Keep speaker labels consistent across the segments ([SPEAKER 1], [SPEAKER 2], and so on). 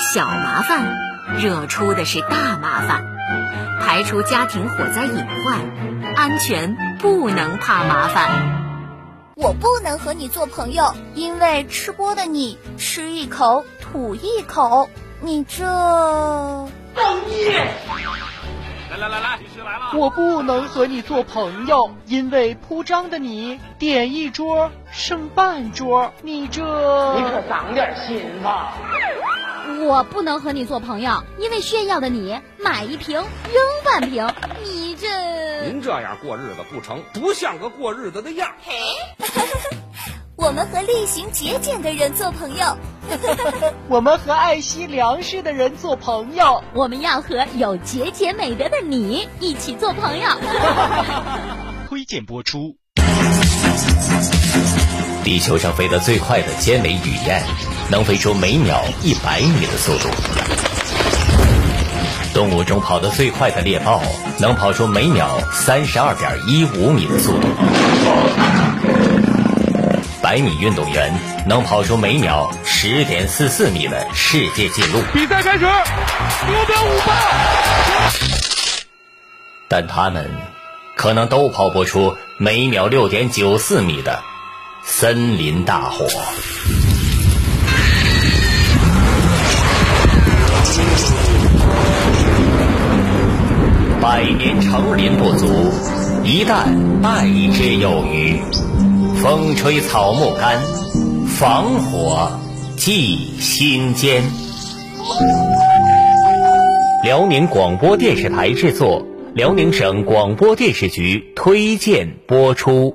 [SPEAKER 1] 小麻烦，惹出的是大麻烦。排除家庭火灾隐患，安全不能怕麻烦。
[SPEAKER 2] 我不能和你做朋友，因为吃播的你吃一口吐一口，你这
[SPEAKER 3] 造孽！来，律师来了。
[SPEAKER 4] 我不能和你做朋友，因为铺张的你点一桌剩半桌，你可
[SPEAKER 3] 长点心吧。
[SPEAKER 5] 我不能和你做朋友，因为炫耀的你买一瓶扔半瓶，你这……
[SPEAKER 6] 您这样过日子不成，不像个过日子的样。
[SPEAKER 2] 我们和厉行节俭的人做朋友，
[SPEAKER 4] 我们和爱惜粮食的人做朋友，
[SPEAKER 5] 我们要和有节俭美德的你一起做朋友。
[SPEAKER 7] 推荐播出。
[SPEAKER 8] 地球上飞得最快的尖尾雨燕，能飞出每秒100米的速度。动物中跑得最快的猎豹，能跑出每秒32.15米的速度。100米运动员能跑出每秒10.44米的世界纪录。
[SPEAKER 3] 比赛开始，目标5倍。
[SPEAKER 8] 但他们可能都跑不出每秒6.94米的森林大火。100年成林不足，一旦爱之有余。风吹草木干，防火记心间。辽宁广播电视台制作，辽宁省广播电视局推荐播出。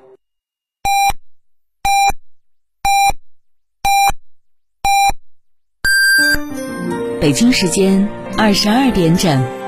[SPEAKER 9] 北京时间22点整。